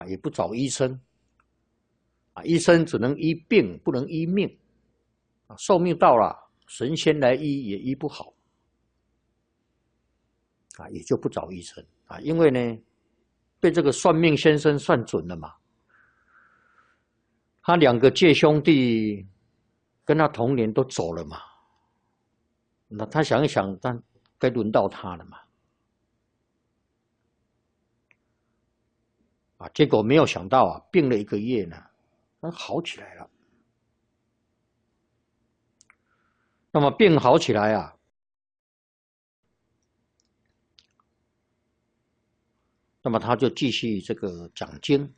也不找医生医生只能医病，不能医命寿命到了，神仙来医也医不好也就不找医生因为呢，被这个算命先生算准了嘛。他2个姐兄弟跟他同年都走了嘛，那他想一想，但该轮到他了嘛。结果没有想到病了1个月呢，他好起来了。那么病好起来那么他就继续这个讲经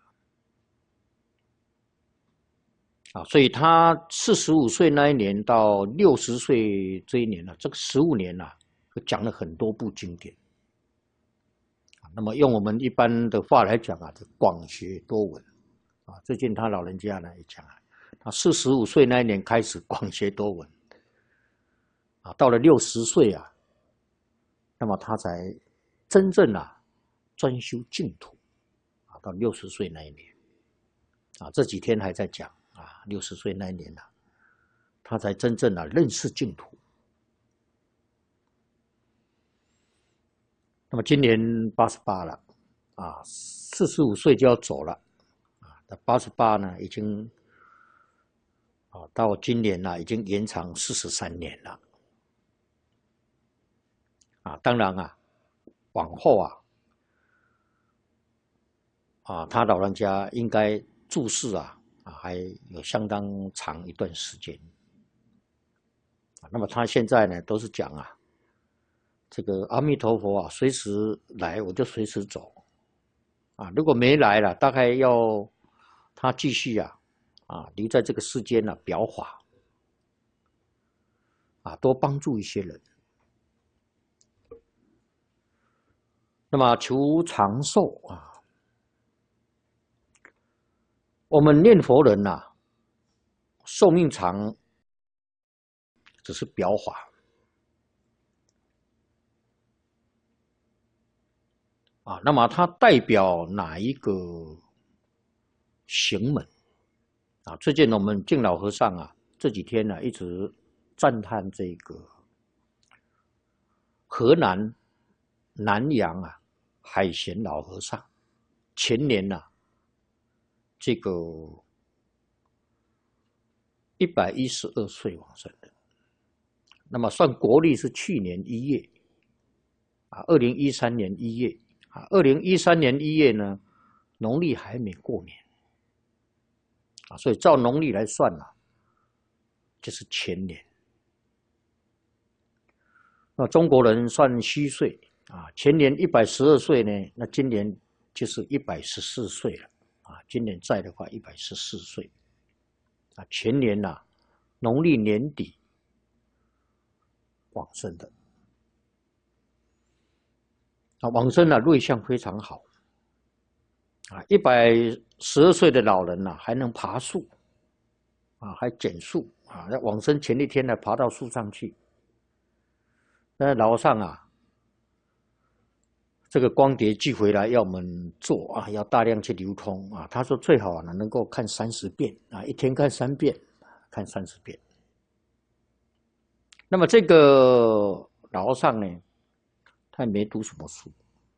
所以他45岁那一年到60岁这一年这个15年讲了很多部经典那么用我们一般的话来讲广学多闻最近他老人家呢也讲他45岁那一年开始广学多闻到了60岁那么他才真正专修净土到60岁那一年这几天还在讲60岁那一年他才真正认识净土。那么今年88了45岁就要走了88呢已经到今年已经延长43年了当然往后他老人家应该住世还有相当长一段时间那么他现在呢都是讲这个阿弥陀佛随时来我就随时走如果没来了，大概要他继续留在这个世间表法多帮助一些人。那么求长寿我们念佛人寿命长只是表法那么它代表哪一个行门最近我们净老和尚这几天一直赞叹这个河南南阳海贤老和尚前年这个112岁往生的，那么算国历是去年1月2013年1月2013年1月呢，农历还没过年所以照农历来算就是前年。那中国人算虚岁前年112岁呢，那今年就是114岁了今年在的话114岁前年农历年底往生的往生瑞相非常好112岁的老人还能爬树还捡树往生前一天呢爬到树上去。那老和尚这个光碟寄回来要我们做要大量去流通他说最好能够看30遍一天看3遍，看30遍。那么这个老和尚呢，他也没读什么书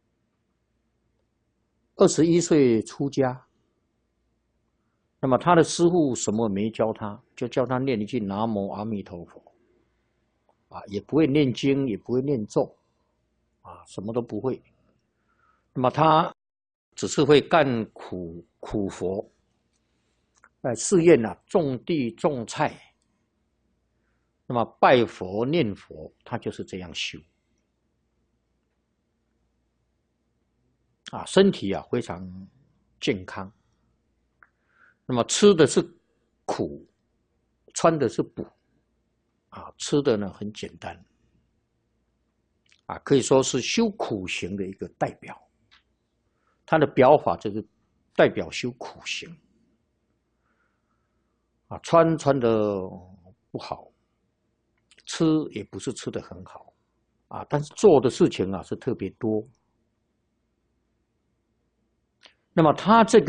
，21岁出家。那么他的师父什么没教他，就教他念一句南无阿弥陀佛也不会念经，也不会念咒什么都不会。那么他只是会干苦活寺院种地种菜，那么拜佛念佛，他就是这样修身体非常健康。那么吃的是苦，穿的是补吃的呢很简单可以说是修苦行的一个代表。他的表法就是代表修苦行穿的不好，吃也不是吃的很好但是做的事情是特别多。 那么他这